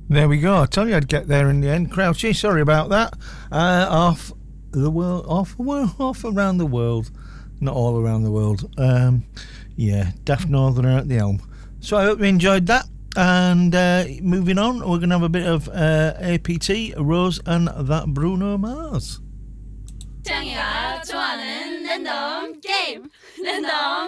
There we go. I told you I'd get there in the end. Crouchy, sorry about that. Off around the world. Not all around the world. Yeah, Daft Northerner at the helm. So I hope you enjoyed that. And moving on, we're going to have a bit of APT, Rose and that Bruno Mars. 짱이가 좋아하는 랜덤 게임 랜덤